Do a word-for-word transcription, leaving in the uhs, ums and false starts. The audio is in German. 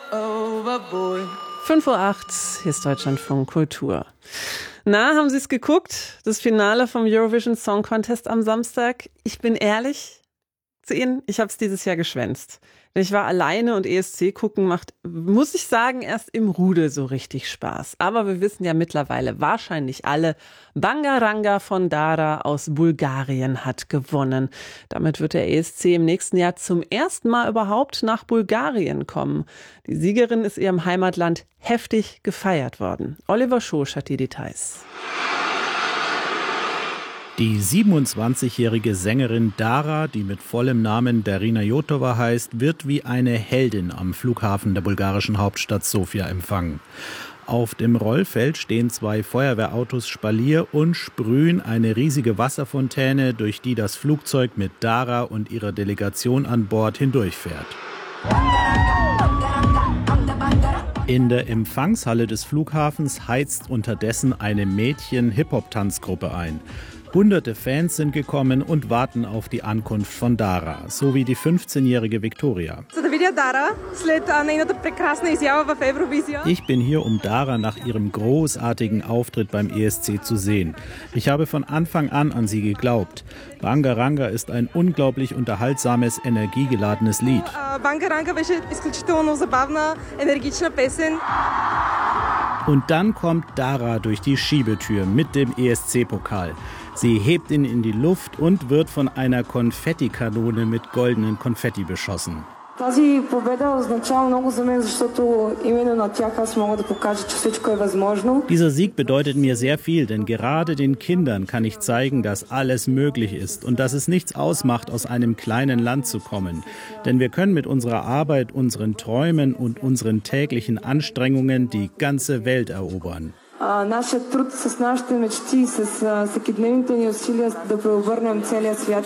fünf Uhr acht, hier ist Deutschlandfunk Kultur. Na, haben Sie es geguckt? Das Finale vom Eurovision Song Contest am Samstag? Ich bin ehrlich zu Ihnen, ich habe es dieses Jahr geschwänzt. Ich war alleine und E S C gucken macht, muss ich sagen, erst im Rudel so richtig Spaß. Aber wir wissen ja mittlerweile wahrscheinlich alle, Bangaranga von Dara aus Bulgarien hat gewonnen. Damit wird der E S C im nächsten Jahr zum ersten Mal überhaupt nach Bulgarien kommen. Die Siegerin ist ihrem Heimatland heftig gefeiert worden. Oliver Schosch hat die Details. Die siebenundzwanzigjährige Sängerin Dara, die mit vollem Namen Darina Jotova heißt, wird wie eine Heldin am Flughafen der bulgarischen Hauptstadt Sofia empfangen. Auf dem Rollfeld stehen zwei Feuerwehrautos Spalier und sprühen eine riesige Wasserfontäne, durch die das Flugzeug mit Dara und ihrer Delegation an Bord hindurchfährt. In der Empfangshalle des Flughafens heizt unterdessen eine Mädchen-Hip-Hop-Tanzgruppe ein. Hunderte Fans sind gekommen und warten auf die Ankunft von Dara, sowie die fünfzehnjährige Viktoria. Ich bin hier, um Dara nach ihrem großartigen Auftritt beim E S C zu sehen. Ich habe von Anfang an an sie geglaubt. Bangaranga ist ein unglaublich unterhaltsames, energiegeladenes Lied. Und dann kommt Dara durch die Schiebetür mit dem E S C-Pokal. Sie hebt ihn in die Luft und wird von einer Konfettikanone mit goldenen Konfetti beschossen. Dieser Sieg bedeutet mir sehr viel, denn gerade den Kindern kann ich zeigen, dass alles möglich ist und dass es nichts ausmacht, aus einem kleinen Land zu kommen. Denn wir können mit unserer Arbeit, unseren Träumen und unseren täglichen Anstrengungen die ganze Welt erobern. Нашият труд с нашите мечти, с всекидневните ни усилия да преобърнем целия свят.